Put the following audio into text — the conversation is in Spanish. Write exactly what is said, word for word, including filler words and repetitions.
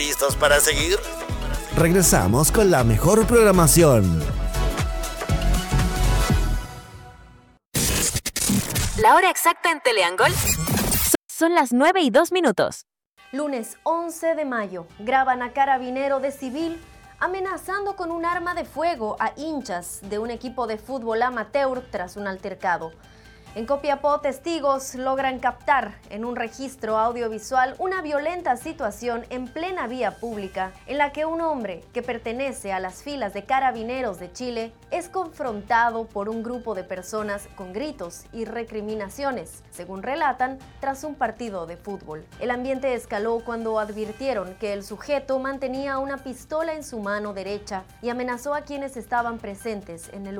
¿Listos para seguir? Regresamos con la mejor programación. La hora exacta en Teleangol son las nueve y dos minutos. Lunes once de mayo, graban a carabinero de civil amenazando con un arma de fuego a hinchas de un equipo de fútbol amateur tras un altercado. En Copiapó, testigos logran captar en un registro audiovisual una violenta situación en plena vía pública en la que un hombre que pertenece a las filas de Carabineros de Chile es confrontado por un grupo de personas con gritos y recriminaciones, según relatan, tras un partido de fútbol. El ambiente escaló cuando advirtieron que el sujeto mantenía una pistola en su mano derecha y amenazó a quienes estaban presentes en el lugar.